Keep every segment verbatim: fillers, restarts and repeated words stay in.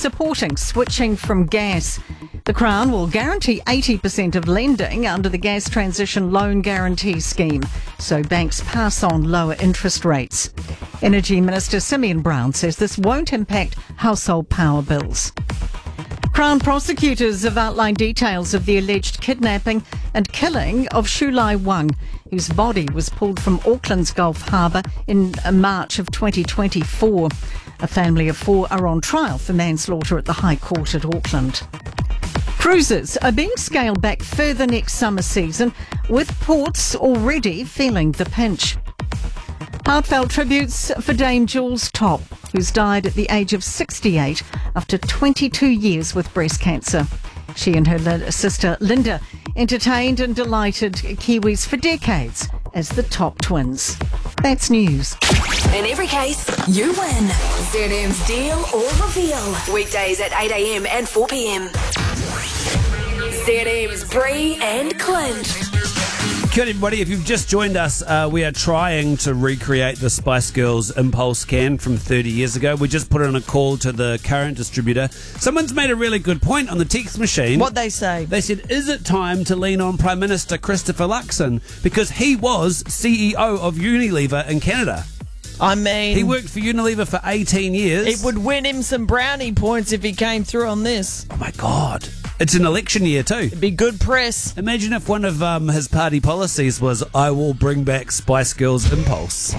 supporting switching from gas. The Crown will guarantee eighty percent of lending under the Gas Transition Loan Guarantee Scheme, so banks pass on lower interest rates. Energy Minister Simeon Brown says this won't impact household power bills. Crown prosecutors have outlined details of the alleged kidnapping and killing of Shulai Wang, whose body was pulled from Auckland's Gulf Harbour in March of twenty twenty-four. A family of four are on trial for manslaughter at the High Court at Auckland. Cruises are being scaled back further next summer season, with ports already feeling the pinch. Heartfelt tributes for Dame Jules Topp, who's died at the age of sixty-eight after twenty-two years with breast cancer. She and her li- sister Linda entertained and delighted Kiwis for decades as the Top Twins. That's news. In every case, you win. Z M's Deal or Reveal. Weekdays at eight a.m. and four p.m. Z M's Bree and Clint. Good, everybody. If you've just joined us, uh, we are trying to recreate the Spice Girls Impulse can from thirty years ago. We just put in a call to the current distributor. Someone's made a really good point on the text machine. What they say? They said, is it time to lean on Prime Minister Christopher Luxon? Because he was C E O of Unilever in Canada. I mean... He worked for Unilever for eighteen years. It would win him some brownie points if he came through on this. Oh, my God. It's an election year too. It'd be good press. Imagine if one of um, his party policies was, I will bring back Spice Girls Impulse.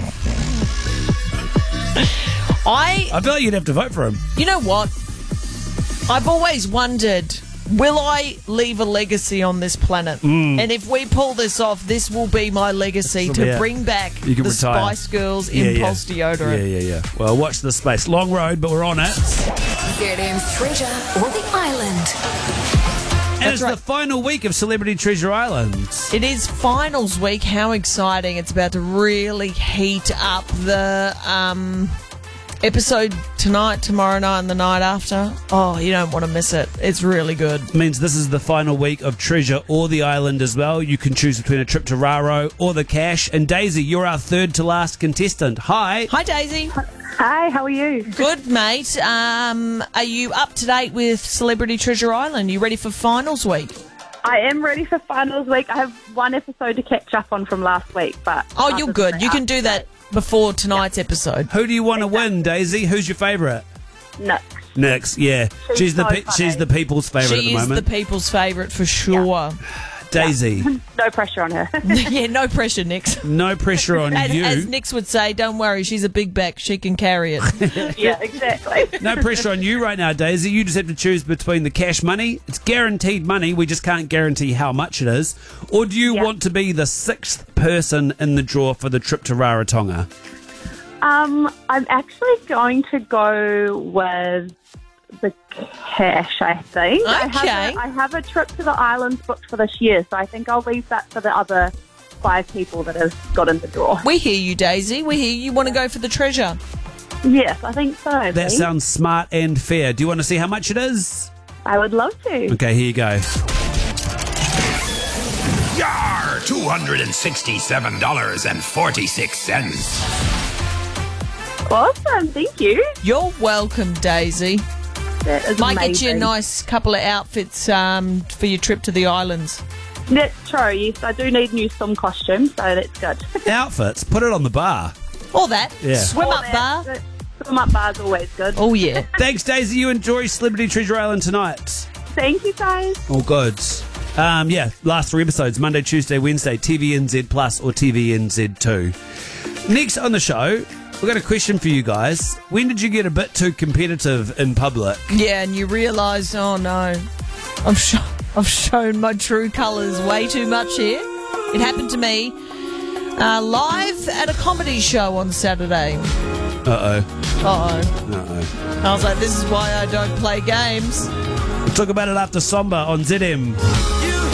I... I feel like you'd have to vote for him. You know what? I've always wondered, will I leave a legacy on this planet? Mm. And if we pull this off, this will be my legacy to Yeah. bring back You the can retire. Spice Girls Yeah, Impulse yeah. deodorant. Yeah, yeah, yeah. Well, watch this space. Long road, but we're on it. Z M's Treasure or the Island. And it's right. the final week of Celebrity Treasure Island. It is finals week. How exciting. It's about to really heat up the um, episode tonight, tomorrow night, and the night after. Oh, you don't want to miss it. It's really good. Means this is the final week of Treasure or the Island as well. You can choose between a trip to Raro or the cash. And Daisy, you're our third to last contestant. Hi. Hi, Daisy. Hi, how are you? Good, mate. Um, are you up to date with Celebrity Treasure Island? You ready for finals week? I am ready for finals week. I have one episode to catch up on from last week, but... Oh, other you're than good. that, You can up do to that before tonight's episode. Who do you want to win, Daisy? Who's your favourite? date. No. Nix, yeah. She's She's the so pe- funny. she's the people's favourite at She the is moment. the people's favourite for sure. Daisy, No pressure on her. Yeah, no pressure, Nix. no pressure on And you. as Nix would say, don't worry, she's a big back. She can carry it. Yeah, exactly. No pressure on you right now, Daisy. You just have to choose between the cash money. It's guaranteed money. We just can't guarantee how much it is. Or do you Yeah. want to be the sixth person in the draw for the trip to Rarotonga? Um, I'm actually going to go with the cash, I think. I Okay. have, a, I have a trip to the islands booked for this year, so I think I'll leave that for the other five people that have got in the draw. We hear you, Daisy. We hear you want to go for the treasure. Yes, I think so. That please. sounds smart and fair. Do you want to see how much it is? I would love to. Okay, here you go. Yar! two hundred sixty-seven dollars and forty-six cents. Awesome, thank you. You're welcome, Daisy. That is Might amazing. get you a nice couple of outfits um, for your trip to the islands. That's true, yes. I do need new swim costumes, so that's good. Outfits. Put it on the bar. All that. Yeah. Swim All up that- bar. that- Swim up bar's always good. Oh, yeah. Thanks, Daisy. You enjoy Celebrity Treasure Island tonight. Thank you, guys. All good. Um, yeah, last three episodes, Monday, Tuesday, Wednesday, T V N Z Plus or T V N Z two. Next on the show, we've got a question for you guys. When did you get a bit too competitive in public? Yeah, and you realise, oh no, I've, sh- I've shown my true colours way too much here. It happened to me uh, live at a comedy show on Saturday. Uh-oh. Uh-oh. Uh-oh. I was like, this is why I don't play games. We'll talk about it after Somber on Z M.